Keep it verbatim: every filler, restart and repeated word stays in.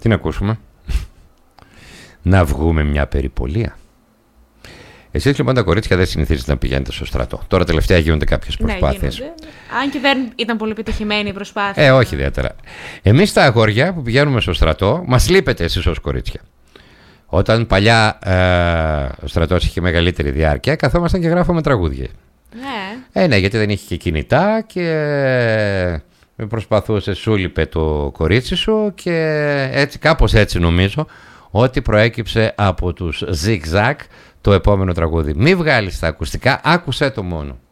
Τι να ακούσουμε? Να βγούμε μια περιπολία. Εσείς λοιπόν τα κορίτσια δεν συνηθίζετε να πηγαίνετε στο στρατό. Τώρα τελευταία γίνονται κάποιες προσπάθειες. Ναι, αν και δεν ήταν πολύ πετυχημένη η προσπάθεια. Ε, όχι ιδιαίτερα. Εμείς τα αγόρια που πηγαίνουμε στο στρατό, μας λείπετε εσείς ως κορίτσια. Όταν παλιά ε, ο στρατός είχε μεγαλύτερη διάρκεια, καθόμασταν και γράφαμε τραγούδια. Ναι. Ε, ναι, γιατί δεν είχε και κινητά και προσπαθούσε, σου λείπε το κορίτσι σου και έτσι, κάπως έτσι νομίζω ότι προέκυψε από τους Zig Zag το επόμενο τραγούδι. Μη βγάλεις τα ακουστικά, άκουσέ το μόνο.